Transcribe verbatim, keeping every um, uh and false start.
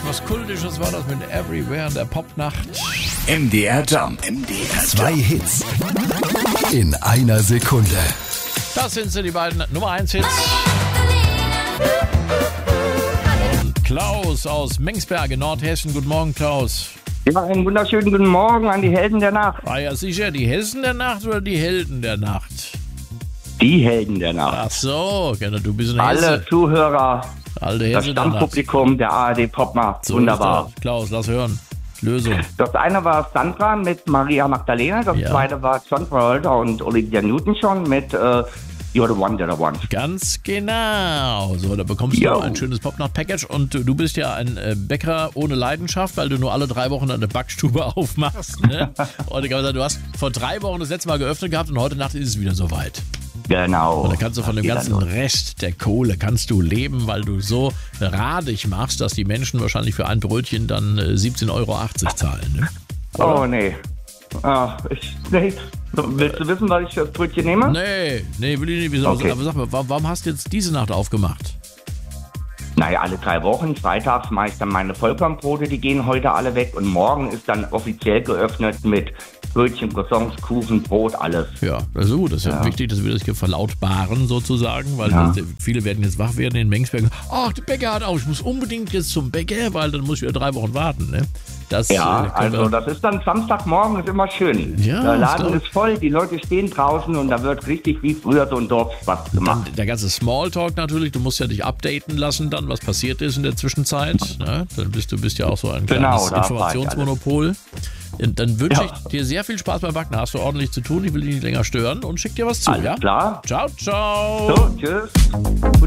was Kultisches war das mit Everywhere in der Popnacht. M D R Jump. M D R Zwei Hits in einer Sekunde. Das sind sie, die beiden Nummer eins Hits. Und Klaus aus Mengsberg in Nordhessen. Guten Morgen, Klaus. Ja, einen wunderschönen guten Morgen an die Helden der Nacht. Ah ja, sicher, die Hessen der Nacht oder die Helden der Nacht? Die Helden der Nacht. Ach so, du bist ein Alle Hesse. Zuhörer, Alte das Hesse der Nacht. Stammpublikum der A R D Popnacht. So Wunderbar. ist das. Klaus, lass hören. Lösung. Das eine war Sandra mit Maria Magdalena, das Ja. zweite war John Travolta und Olivia Newton-John mit äh, You're the One That I Want. Ganz genau. So, da bekommst du Jo. ein schönes Popnacht-Package und du bist ja ein äh, Bäcker ohne Leidenschaft, weil du nur alle drei Wochen eine Backstube aufmachst. Ne? Und ich kann sagen, du hast vor drei Wochen das letzte Mal geöffnet gehabt und heute Nacht ist es wieder soweit. Genau. Und dann kannst du von Das dem geht ganzen dann los. Rest der Kohle kannst du leben, weil du so radig machst, dass die Menschen wahrscheinlich für ein Brötchen dann äh, siebzehn Euro achtzig zahlen. Ne? Oh, nee. Ah, ich, nee. Willst du wissen, was ich für das Brötchen nehme? Nee, nee, will ich nicht wissen. Okay. Aber sag mal, warum, warum hast du jetzt diese Nacht aufgemacht? Naja, alle drei Wochen, freitags mache ich dann meine Vollkornbrote, die gehen heute alle weg und morgen ist dann offiziell geöffnet mit Brötchen, Croissants, Kuchen, Brot, alles. Ja, das ist gut. Das ist ja, Ja. wichtig, dass wir das hier verlautbaren sozusagen, weil Ja. das, viele werden jetzt wach werden in Mengsberg. Ach, der Bäcker hat auf, ich muss unbedingt jetzt zum Bäcker, weil dann muss ich wieder drei Wochen warten. Ne? Das, Ja, äh, können also wir- das ist dann Samstagmorgen, ist immer schön. Ja, der das glaub Laden ich. ist voll, die Leute stehen draußen und da wird richtig wie früher so ein Dorfspaß gemacht. Dann der ganze Smalltalk natürlich, du musst ja dich updaten lassen dann, was passiert ist in der Zwischenzeit. Ne? Dann bist du bist ja auch so ein Genau, kleines da erfahre ich Informationsmonopol. Und dann wünsche Ja. ich dir sehr viel Spaß beim Backen. Hast du ordentlich zu tun, ich will dich nicht länger stören und schick dir was zu, Alles ja? klar? Ciao, ciao. So, tschüss. Gut.